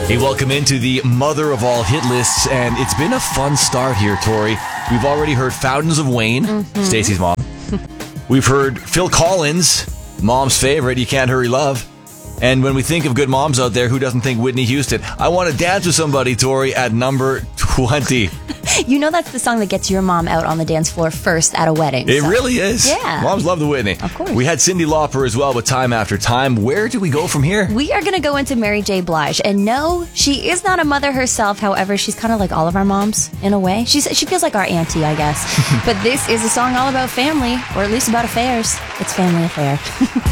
Hey, welcome into the mother of all hit lists, and it's been a fun start here, Tori. We've already heard Fountains of Wayne, Stacey's mom. We've heard Phil Collins, mom's favorite, You Can't Hurry Love. And when we think of good moms out there, who doesn't think Whitney Houston? I Want to Dance with Somebody, Tori, at number 20. You know that's the song that gets your mom out on the dance floor first at a wedding. It really is. Yeah. Moms love the Whitney. Of course. We had Cyndi Lauper as well with Time After Time. Where do we go from here? We are going to go into Mary J. Blige. And no, she is not a mother herself. However, she's kind of like all of our moms in a way. She feels like our auntie, I guess. But this is a song all about family, or at least about affairs. It's Family Affair.